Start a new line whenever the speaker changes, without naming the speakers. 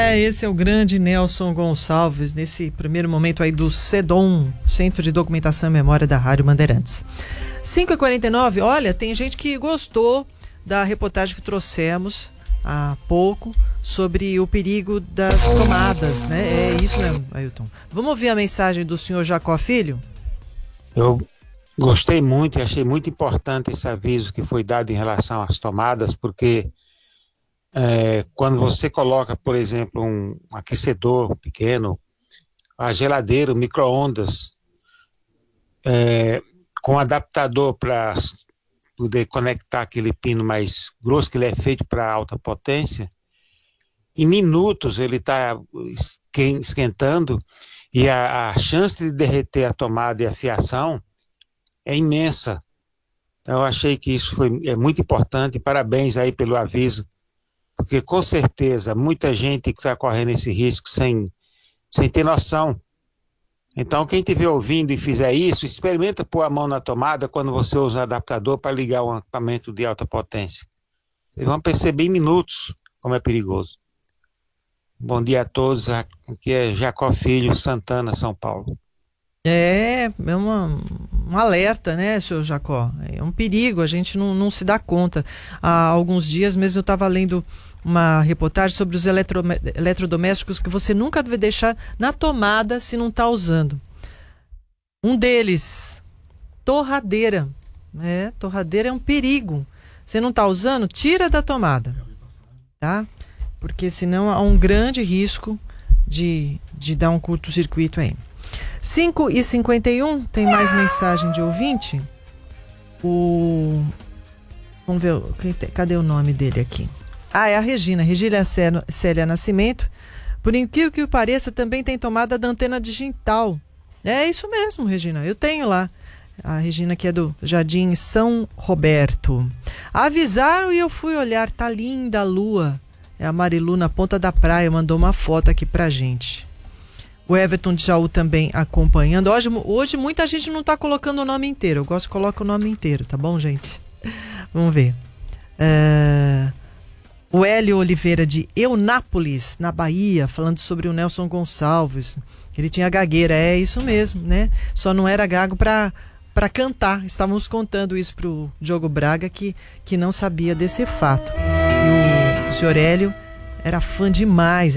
Esse é o grande Nelson Gonçalves, nesse primeiro momento aí do CEDOM, Centro de Documentação e Memória da Rádio Bandeirantes. 5h49, olha, tem gente que gostou da reportagem que trouxemos há pouco sobre o perigo das tomadas, né? É isso mesmo, Ailton. Vamos ouvir a mensagem do senhor Jacó Filho?
Eu gostei muito e achei muito importante esse aviso que foi dado em relação às tomadas, porque quando você coloca, por exemplo, um aquecedor pequeno, a geladeira, o micro-ondas, com adaptador para poder conectar aquele pino mais grosso, que ele é feito para alta potência, em minutos ele está esquentando e a chance de derreter a tomada e a fiação é imensa. Então eu achei que isso é muito importante, parabéns aí pelo aviso, porque com certeza muita gente está correndo esse risco sem ter noção. Então quem estiver ouvindo e fizer isso, experimenta pôr a mão na tomada quando você usa o adaptador para ligar um equipamento de alta potência. Vocês vão perceber em minutos como é perigoso. Bom dia a todos, aqui é Jacó Filho, Santana, São Paulo.
É um alerta, né, senhor Jacó? É um perigo, a gente não se dá conta. Há alguns dias mesmo eu estava lendo uma reportagem sobre os eletrodomésticos que você nunca deve deixar na tomada se não está usando. Um deles, torradeira. Torradeira é um perigo. Você não está usando, tira da tomada, tá? Porque senão há um grande risco de dar um curto-circuito aí. 5h51, tem mais mensagem de ouvinte? Vamos ver, cadê o nome dele aqui? É a Regina Célia Nascimento. Por incrível que pareça, também tem tomada da antena digital. É isso mesmo, Regina, eu tenho lá. A Regina, que é do Jardim São Roberto. Avisaram e eu fui olhar, tá linda a lua. É a Marilu na ponta da praia, mandou uma foto aqui pra gente. O Everton de Jaú também acompanhando. Hoje muita gente não está colocando o nome inteiro. Eu gosto de colocar o nome inteiro, tá bom, gente? Vamos ver. O Hélio Oliveira de Eunápolis, na Bahia, falando sobre o Nelson Gonçalves. Ele tinha gagueira, é isso mesmo, né? Só não era gago para cantar. Estávamos contando isso pro Diogo Braga, que não sabia desse fato. E o senhor Hélio era fã demais.